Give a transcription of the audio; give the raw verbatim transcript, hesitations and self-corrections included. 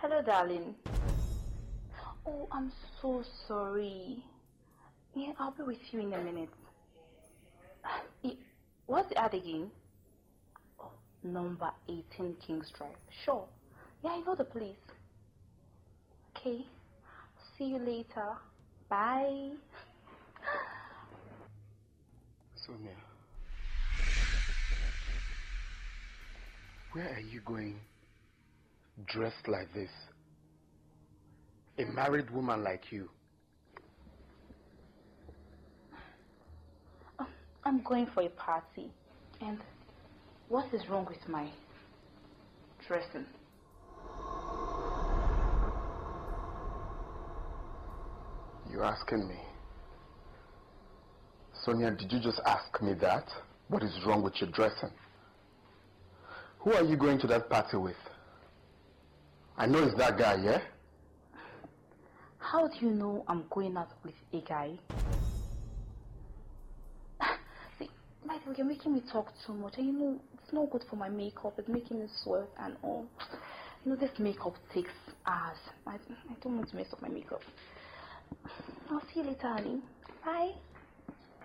Hello, darling. Oh, I'm so sorry. Yeah, I'll be with you in a minute. What's the ad again? Oh, number eighteen Kings Drive. Sure. Yeah, I know the place. Okay. See you later. Bye. Sonia, where are you going dressed like this? A married woman like you. I'm going for a party. And what is wrong with my dressing? You're asking me? Sonia, did you just ask me that? What is wrong with your dressing? Who are you going to that party with? I know it's that guy, yeah? How do you know I'm going out with a guy? See, by the way, you're making me talk too much. And you know, it's not good for my makeup. It's making me sweat and all. You know, this makeup takes hours. I, I don't want to mess up my makeup. I'll see you later, honey. Bye.